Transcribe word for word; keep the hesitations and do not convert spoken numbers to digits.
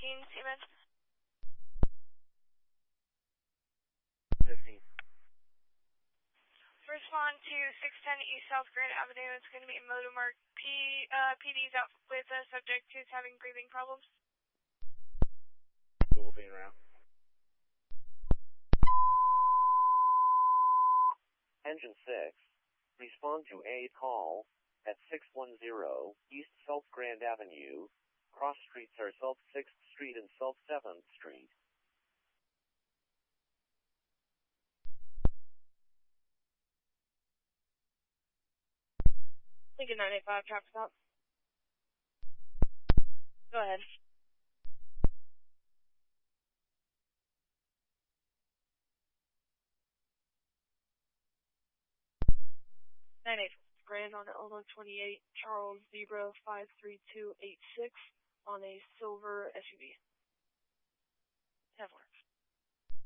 fifteen, Seaman. fifteen. Respond to six ten East South Grand Avenue. It's going to be Motomark. P, uh, P D's out with a subject who's having breathing problems. We'll be around. Engine six. Respond to a call at six one zero East South Grand Avenue. Cross streets are South sixth Street and South seventh Street. Lincoln nine eight five, traffic stop. Go ahead. nine eight Grand on Illinois twenty-eight, Charles Zebra five three two eight six on a silver S U V. Have work.